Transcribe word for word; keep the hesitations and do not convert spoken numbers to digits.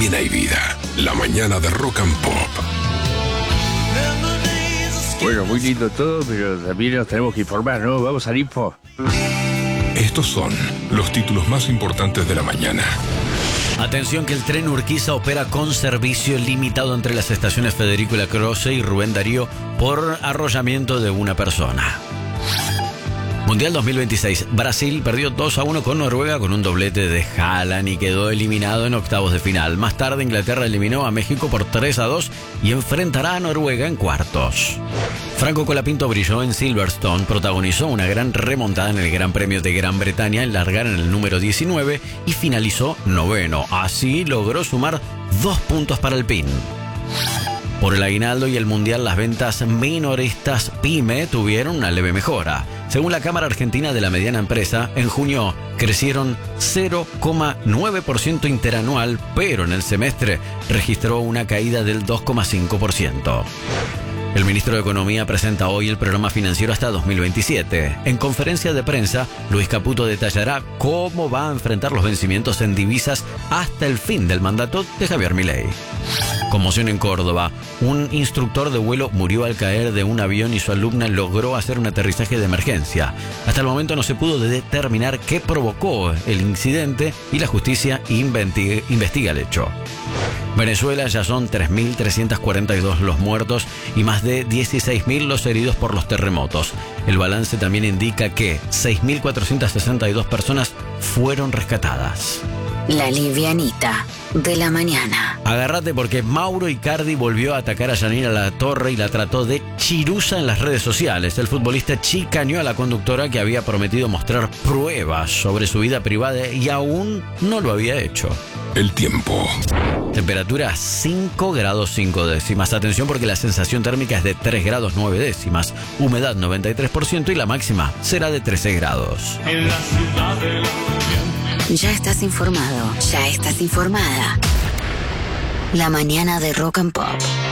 también hay vida. La mañana de Rock and Pop. Bueno, muy lindo todo, pero también nos tenemos que informar, ¿no? Vamos al info. Estos son los títulos más importantes de la mañana. Atención que el tren Urquiza opera con servicio limitado entre las estaciones Federico Lacroze y Rubén Darío por arrollamiento de una persona. Mundial dos mil veintiséis. Brasil perdió dos a uno con Noruega con un doblete de Haaland y quedó eliminado en octavos de final. Más tarde Inglaterra eliminó a México por tres a dos y enfrentará a Noruega en cuartos. Franco Colapinto brilló en Silverstone, protagonizó una gran remontada en el Gran Premio de Gran Bretaña al largar en el número diecinueve y finalizó noveno. Así logró sumar dos puntos para el PIN. Por el aguinaldo y el mundial, las ventas minoristas PYME tuvieron una leve mejora. Según la Cámara Argentina de la Mediana Empresa, en junio crecieron cero coma nueve por ciento interanual, pero en el semestre registró una caída del dos coma cinco por ciento. El ministro de Economía presenta hoy el programa financiero hasta dos mil veintisiete. En conferencia de prensa, Luis Caputo detallará cómo va a enfrentar los vencimientos en divisas hasta el fin del mandato de Javier Milei. Conmoción en Córdoba. Un instructor de vuelo murió al caer de un avión y su alumna logró hacer un aterrizaje de emergencia. Hasta el momento no se pudo determinar qué provocó el incidente y la justicia investiga, investiga el hecho. Venezuela, ya son tres mil trescientos cuarenta y dos los muertos y más de dieciséis mil los heridos por los terremotos. El balance también indica que seis mil cuatrocientas sesenta y dos personas fueron rescatadas. La livianita de la mañana. Agárrate porque Mauro Icardi volvió a atacar a Yanina Latorre y la trató de chirusa en las redes sociales. El futbolista chicaneó a la conductora que había prometido mostrar pruebas sobre su vida privada y aún no lo había hecho. El tiempo. Temperatura cinco grados cinco décimas. Atención porque la sensación térmica es de tres grados nueve décimas. Humedad noventa y tres por ciento y la máxima será de trece grados. En la ciudad de la... Ya estás informado, ya estás informada. La mañana de Rock and Pop.